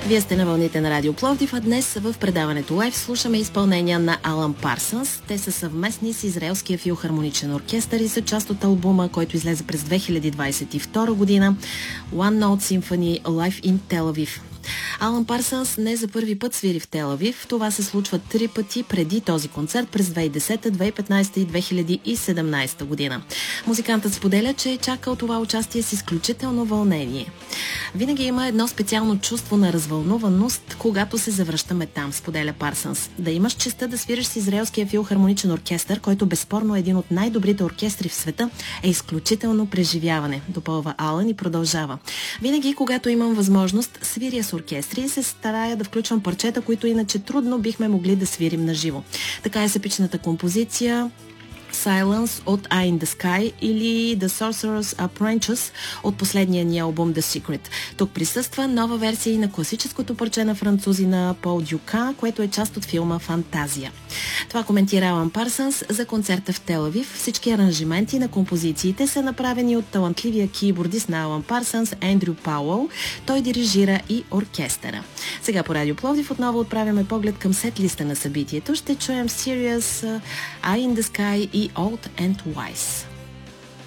Вие сте на вълните на Радио Пловдив, а днес в предаването Лайв слушаме изпълнения на Алън Парсънс. Те са съвместни с Израелския филхармоничен оркестър и са част от албума, който излезе през 2022 година One Note Symphony Live in Tel Aviv. Алън Парсънс не за първи път свири в Тел Авив. Това се случва 3 пъти преди този концерт през 2010, 2015 и 2017 година. Музикантът споделя, че е чакал това участие с изключително вълнение. Винаги има едно специално чувство на развълнуваност, когато се завръщаме там, споделя Парсънс. Да имаш честта да свириш с Израелския филхармоничен оркестър, който безспорно е един от най-добрите оркестри в света, е изключително преживяване, допълва Алън и продължава. Винаги, когато имам възможност, свиря с оркестри и се старая да включвам парчета, които иначе трудно бихме могли да свирим на живо. Така е с епичната композиция Silence от Eye in the Sky или The Sorcerer's Apprentice от последния ни албум The Secret. Тук присъства нова версия и на класическото парче на французина Пол Дюкан, което е част от филма Фантазия. Това коментира Алън Парсънс за концерта в Тел Авив. Всички аранжименти на композициите са направени от талантливия кийбордист на Алън Парсънс Ендрю Пауъл. Той дирижира и оркестъра. Сега по Радио Пловдив отново отправяме поглед към сет-листа на събитието. Ще чуем Sirius, Eye in the Sky и Old and Wise.